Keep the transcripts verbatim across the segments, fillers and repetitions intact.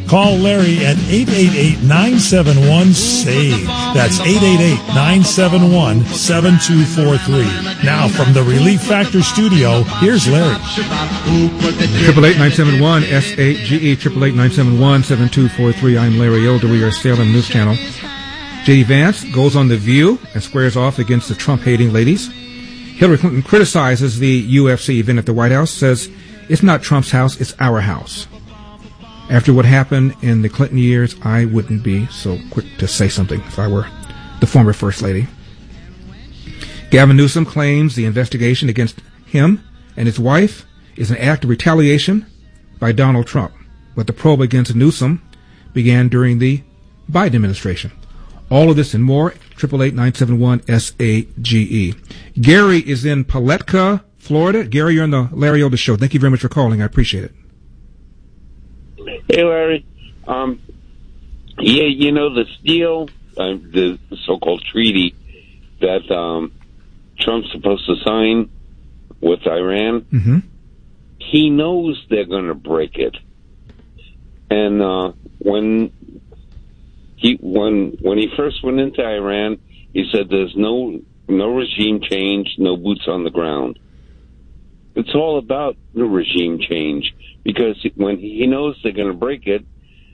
Call Larry at eight eight eight, nine seven one, SAVE. That's eight eight eight, nine seven one, seven two four three. Now, from the Relief Factor studio, here's Larry. Triple eight nine seven one S eight G E triple eight nine seven one seven two four three. I'm Larry Elder. We are Salem News Channel. J D Vance goes on The View and squares off against the Trump-hating ladies. Hillary Clinton criticizes the U F C event at the White House, says it's not Trump's house, it's our house. After what happened in the Clinton years, I wouldn't be so quick to say something if I were the former First Lady. Gavin Newsom claims the investigation against him and his wife is an act of retaliation by Donald Trump, but the probe against Newsom began during the Biden administration. All of this and more, triple eight nine seven one S A G E. Gary is in Paletka, Florida. Gary, you're on the Larry Elder Show. Thank you very much for calling. I appreciate it. Hey, Larry. Um, yeah, you know, the deal, uh, the so-called treaty that um, Trump's supposed to sign with Iran, mm-hmm. he knows they're going to break it. And uh, when he when when he first went into Iran, he said there's no no regime change, no boots on the ground. It's all about the regime change, because when he knows they're going to break it,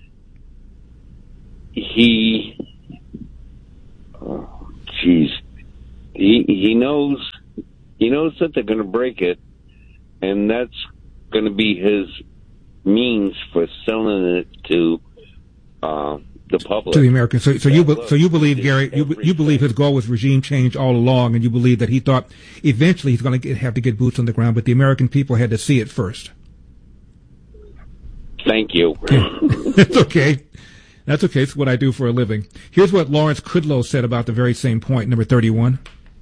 he, oh, geez, he he knows he knows that they're going to break it, and that's going to be his means for selling it to uh, the public, to the Americans. So, so you be, so you believe, Gary, you you believe his goal was regime change all along, and you believe that he thought eventually he's going to have to get boots on the ground, but the American people had to see it first. Thank you. That's okay. That's okay. It's what I do for a living. Here's what Lawrence Kudlow said about the very same point, number thirty-one.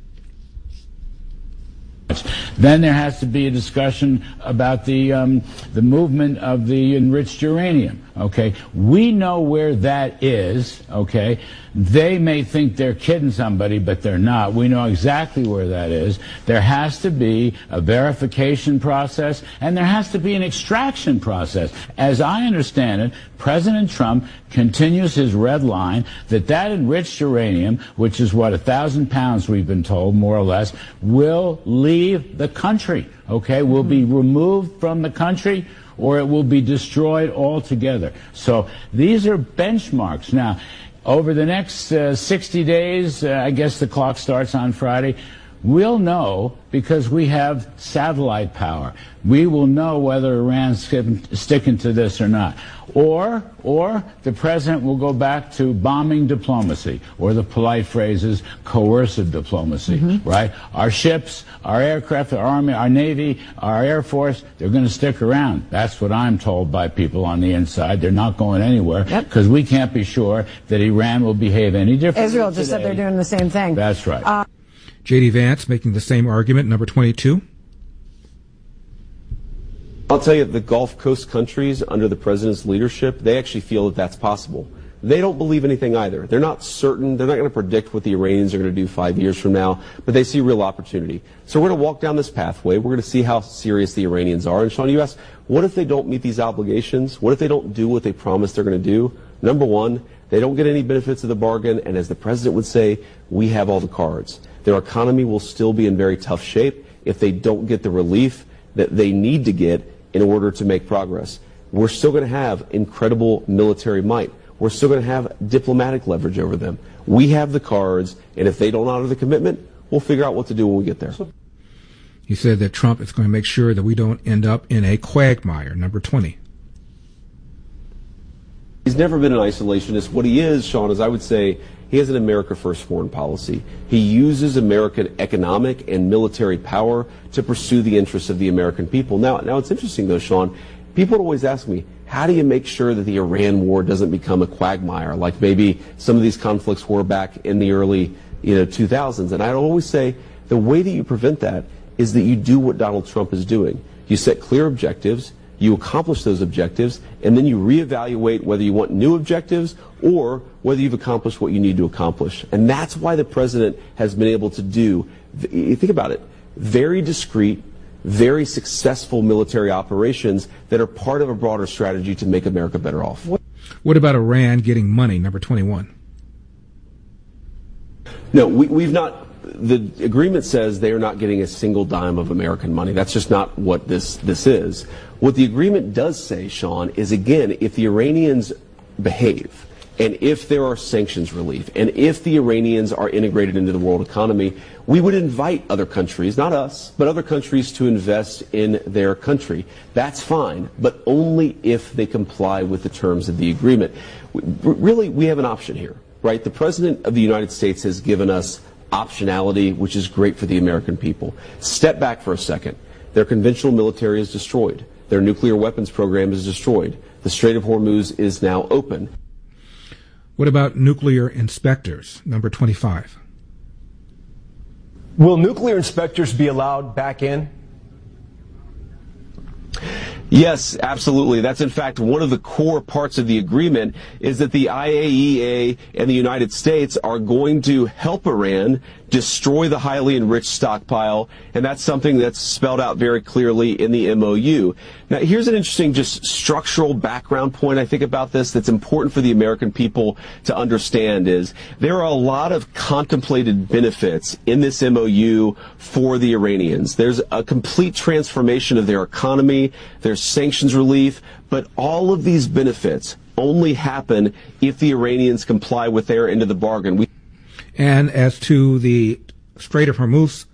Then there has to be a discussion about the um, the movement of the enriched uranium. Okay, we know where that is. Okay, they may think they're kidding somebody, but they're not. We know exactly where that is. There has to be a verification process, and there has to be an extraction process. As I understand it, President Trump continues his red line that that enriched uranium, which is what a thousand pounds we've been told, more or less, will leave the country. Okay, will be removed from the country, or it will be destroyed altogether. So these are benchmarks. Now, over the next uh, sixty days, uh, I guess the clock starts on Friday, we'll know, because we have satellite power. We will know whether Iran's sticking to this or not. Or, or the president will go back to bombing diplomacy, or the polite phrase is coercive diplomacy, mm-hmm. right? Our ships, our aircraft, our army, our navy, our air force, they're going to stick around. That's what I'm told by people on the inside. They're not going anywhere, because yep. we can't be sure that Iran will behave any differently. Israel just today. said they're doing the same thing. That's right. Uh, J D Vance making the same argument, number twenty-two. I'll tell you, the Gulf Coast countries under the president's leadership, they actually feel that that's possible. They don't believe anything either. They're not certain. They're not going to predict what the Iranians are going to do five years from now, but they see real opportunity. So we're going to walk down this pathway. We're going to see how serious the Iranians are. And Sean, you asked, what if they don't meet these obligations? What if they don't do what they promised they're going to do? Number one, they don't get any benefits of the bargain, and as the president would say, we have all the cards. Their economy will still be in very tough shape if they don't get the relief that they need to get in order to make progress. We're still going to have incredible military might. We're still going to have diplomatic leverage over them. We have the cards, and if they don't honor the commitment, we'll figure out what to do when we get there. He said that Trump is going to make sure that we don't end up in a quagmire, number twenty. He's never been an isolationist. What he is, Sean, is I would say he has an America First foreign policy. He uses American economic and military power to pursue the interests of the American people. Now, now it's interesting, though, Sean. People always ask me, how do you make sure that the Iran war doesn't become a quagmire, like maybe some of these conflicts were back in the early you know, two thousands? And I always say the way that you prevent that is that you do what Donald Trump is doing. You set clear objectives. You accomplish those objectives, and then you reevaluate whether you want new objectives or whether you've accomplished what you need to accomplish. And that's why the president has been able to do, think about it, very discreet, very successful military operations that are part of a broader strategy to make America better off. What about Iran getting money, number twenty-one? No, we, we've not. The agreement says they are not getting a single dime of American money. That's just not what this, this is. What the agreement does say, Sean, is again, if the Iranians behave, and if there are sanctions relief, and if the Iranians are integrated into the world economy, we would invite other countries, not us, but other countries to invest in their country. That's fine, but only if they comply with the terms of the agreement. Really, we have an option here, right? The President of the United States has given us optionality, which is great for the American people. Step back for a second. Their conventional military is destroyed. Their nuclear weapons program is destroyed. The Strait of Hormuz is now open. What about nuclear inspectors, number twenty-five? Will nuclear inspectors be allowed back in? Yes, absolutely. That's in fact one of the core parts of the agreement, is that the I A E A and the United States are going to help Iran destroy the highly enriched stockpile, and that's something that's spelled out very clearly in the M O U. Now, here's an interesting just structural background point I think about this that's important for the American people to understand is there are a lot of contemplated benefits in this M O U for the Iranians. There's a complete transformation of their economy, there's sanctions relief, but all of these benefits only happen if the Iranians comply with their end of the bargain. We And as to the Strait of Hormuz